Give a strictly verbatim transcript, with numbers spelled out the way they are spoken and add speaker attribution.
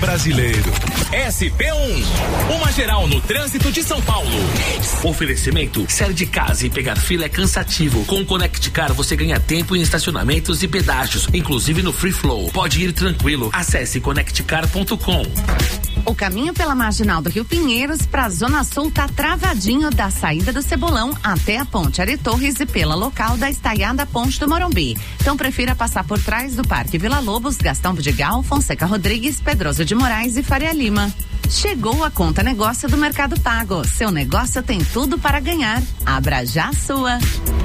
Speaker 1: Brasileiro.
Speaker 2: S P um, uma geral no trânsito de São Paulo.
Speaker 3: Oferecimento: sair de casa e pegar fila é cansativo. Com o Connect Car você ganha tempo em estacionamentos e pedágios, inclusive no Free Flow. Pode ir tranquilo. Acesse connect car ponto com.
Speaker 4: O caminho pela marginal do Rio Pinheiros para a Zona Sul tá travadinho da saída do Cebolão até a Ponte Ari Torres e pela local da estaiada Ponte do Morumbi. Então prefira passar por trás do Parque Vila Lobos, Gastão Vidigal, Fonseca Rodrigues, Pedroso de Moraes e Faria Lima. Chegou a conta negócio do Mercado Pago. Seu negócio tem tudo para ganhar. Abra já a sua.